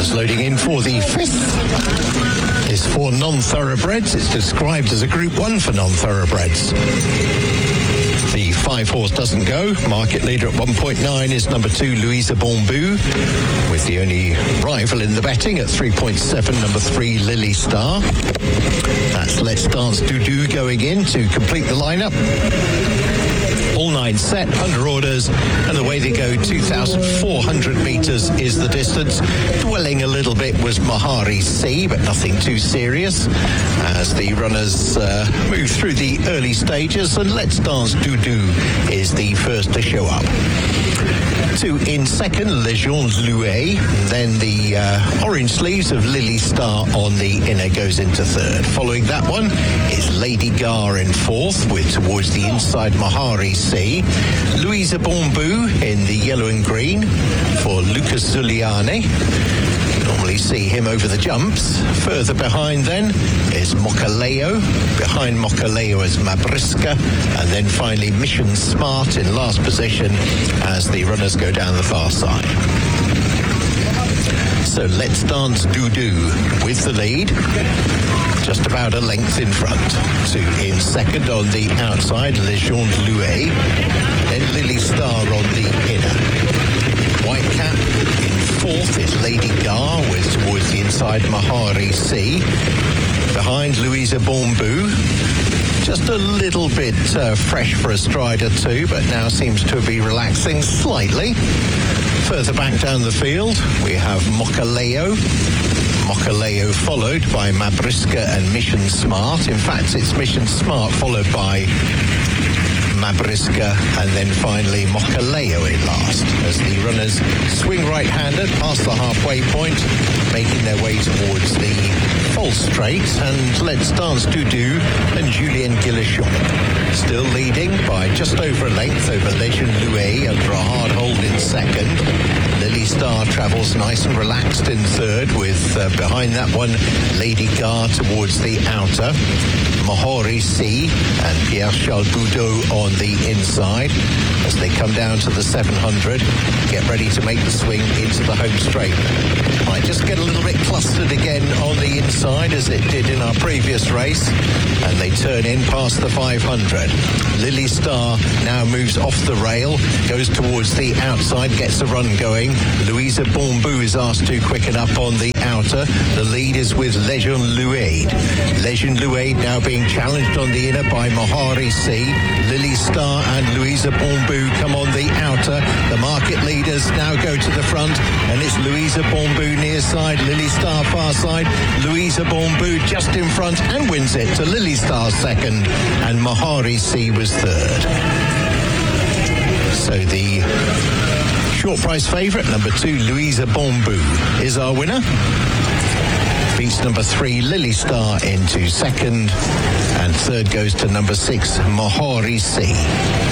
Just loading in for the fifth. It's for non-thoroughbreds. It's described as a Group 1 for non-thoroughbreds. The 5-horse doesn't go. Market leader at 1.9 is number 2, Louisa Bonbou, with the only rival in the betting at 3.7, number 3, Lily Star. That's Let's Dance Doudou going in to complete the lineup. All 9 set, under orders, and the way they go, 2,400 metres is the distance. Dwelling a little bit was Mahari C, but nothing too serious as the runners move through the early stages, and Let's Dance Doudou is the first to show up. 2 in second, Legends Loué. Then the orange sleeves of Lily Star on the inner goes into third. Following that one is Lady Gar in fourth, with towards the inside Mahari C. Louisa Bonbou in the yellow and green for Lucas Zuliani. Normally see him over the jumps. Further behind then is Mokaleo. Behind Mokaleo is Mabriska. And then finally Mission Smart in last position as the runners go down the far side. So Let's Dance Doudou with the lead. Just about a length in front. 2 in second on the outside, Legends Loué. Then Lily Star on the inner. White cap in fourth is Lady Gar, with towards the inside Mahari C. Behind Louisa Bonbou. Just a little bit fresh for a stride or two, but now seems to be relaxing slightly. Further back down the field, we have Mokaleo. Mokaleo followed by Mabriska and Mission Smart. In fact, it's Mission Smart followed by Mabriska, and then finally Mokaleo in last as the runners swing right-handed past the halfway point, making their way towards the false straight, and Let's Dance Doudou and Julien Guillochon still leading by just over a length over Legend Loué under a hard hold in second. Lily Star travels nice and relaxed in third, with behind that one Lady Gar towards the outer. Mahari C and Pierre Charles Boudot on the inside as they come down to the 700, get ready to make the swing into the home straight. Might just get a little bit clustered again on the inside as it did in our previous race, and they turn in past the 500. Lily Star now moves off the rail, goes towards the outside, gets a run going. Louisa Bonbou is asked to quicken up on the outer. The lead is with Legend Loué. Legend Loué now being challenged on the inner by Mahari C. Lily Star and Louisa Bonbou come on the outer. The market leaders now go to the front, and it's Louisa Bonbou near side, Lily Star far side. Louisa Bonbou just in front and wins it to Lily Star second, and Mahari C was third. So the short price favourite, number 2, Louisa Bonbou, is our winner. Beats number 3, Lily Star into second, and third goes to number 6, Mahari C.